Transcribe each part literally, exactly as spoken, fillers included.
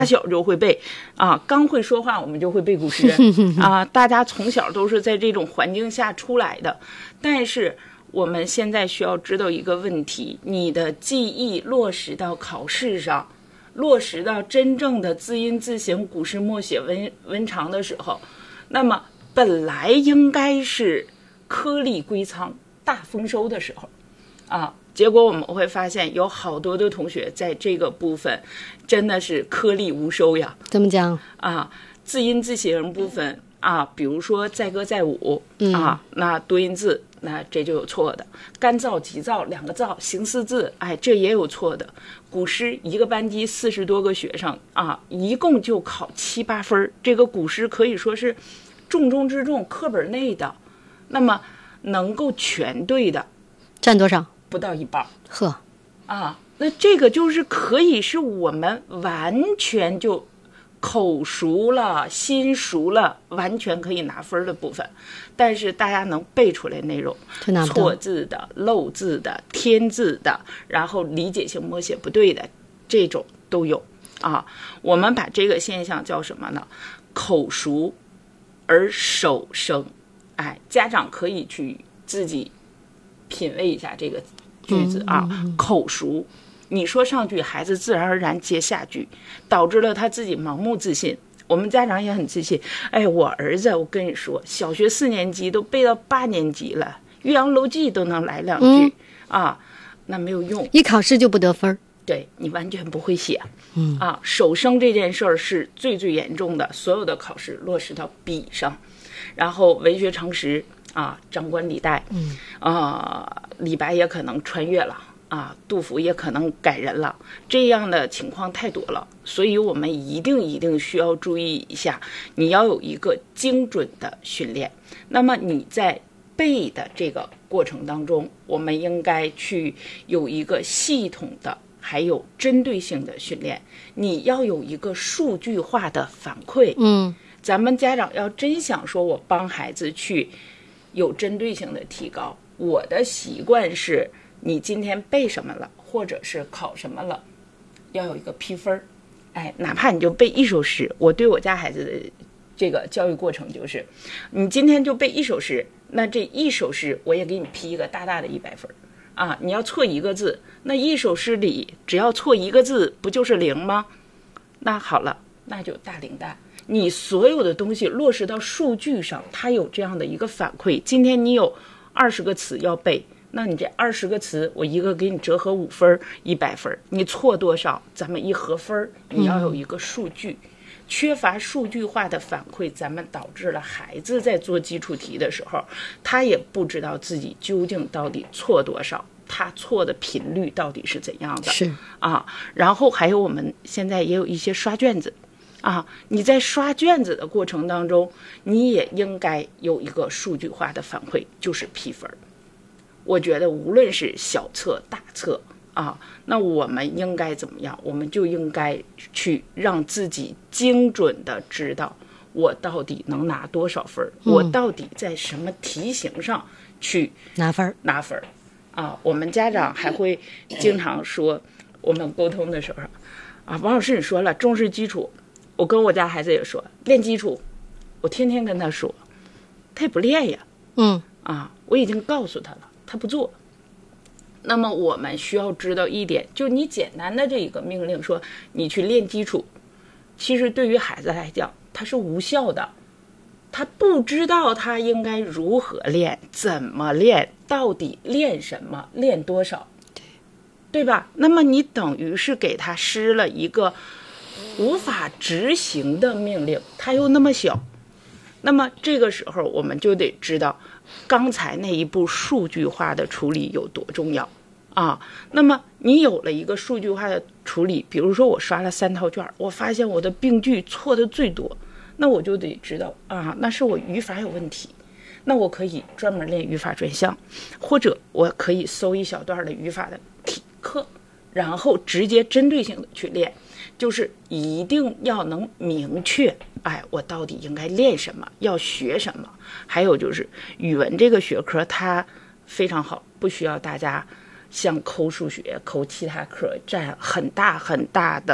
打小就会背啊，刚会说话我们就会背古诗啊，大家从小都是在这种环境下出来的。但是我们现在需要知道一个问题，你的记忆落实到考试上，落实到真正的字音字形古诗默写文文长的时候，那么本来应该是颗粒归仓大丰收的时候啊，结果我们会发现有好多的同学在这个部分真的是颗粒无收呀。 怎么讲啊？字音字形部分啊，比如说载歌载舞、 嗯、 啊，那多音字，那这就有错的。干燥急躁两个燥，形似字，哎，这也有错的。古诗一个班级四十多个学生啊，一共就考七八分，这个古诗可以说是重中之重，课本内的。那么能够全对的占多少？ 不到一半。 呵， 啊，那这个就是可以是我们完全就口熟了、心熟了，完全可以拿分的部分。但是大家能背出来内容，错字的、漏字的、添字的，然后理解性默写不对的，这种都有啊。我们把这个现象叫什么呢？口熟而手生。哎，家长可以去自己品味一下这个句子啊，嗯嗯、口熟。你说上句，孩子自然而然接下句，导致了他自己盲目自信。我们家长也很自信。哎，我儿子，我跟你说，小学四年级都背到八年级了，《岳阳楼记》都能来两句、嗯、啊，那没有用， 一考试就不得分。 对，你完全不会写。 嗯啊，手生这件事儿是最最严重的，所有的考试落实到笔上。然后文学常识啊，张冠李戴， 嗯啊，李白也可能穿越了啊，杜甫也可能改人了，这样的情况太多了，所以我们一定一定需要注意一下，你要有一个精准的训练。那么你在背的这个过程当中，我们应该去有一个系统的还有针对性的训练，你要有一个数据化的反馈。 嗯， 咱们家长要真想说我帮孩子去有针对性的提高，我的习惯是你今天背什么了，或者是考什么了，要有一个批分。哎，哪怕你就背一首诗，我对我家孩子的这个教育过程就是，你今天就背一首诗，那这一首诗我也给你批一个大大的一百分啊！你要错一个字，那一首诗里只要错一个字，不就是零吗？那好了，那就大零蛋。你所有的东西落实到数据上，它有这样的一个反馈。今天你有二十个词要背，那你这二十个词，我一个给你折合五分，一百分，你错多少，咱们一合分，你要有一个数据。嗯、缺乏数据化的反馈，咱们导致了孩子在做基础题的时候，他也不知道自己究竟到底错多少，他错的频率到底是怎样的。 是啊，然后还有我们现在也有一些刷卷子。啊，你在刷卷子的过程当中，你也应该有一个数据化的反馈，就是批分。我觉得无论是小测大测啊，那我们应该怎么样？我们就应该去让自己精准的知道我到底能拿多少分，嗯、我到底在什么题型上去拿分拿分啊。我们家长还会经常说，我们沟通的时候啊，王老师你说了重视基础。我跟我家孩子也说练基础，我天天跟他说，他也不练呀。 嗯啊，我已经告诉他了，他不做。那么我们需要知道一点，就你简单的这一个命令说你去练基础，其实对于孩子来讲它是无效的，他不知道他应该如何练，怎么练，到底练什么，练多少，对对吧？那么你等于是给他施了一个无法执行的命令，它又那么小，那么这个时候我们就得知道刚才那一步数据化的处理有多重要啊。那么你有了一个数据化的处理，比如说我刷了三套卷，我发现我的病句错的最多，那我就得知道啊，那是我语法有问题，那我可以专门练语法专项，或者我可以搜一小段的语法的题课，然后直接针对性的去练，就是一定要能明确，哎，我到底应该练什么，要学什么。还有就是语文这个学科它非常好，不需要大家像抠数学抠其他科占很大很大的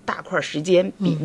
大块时间比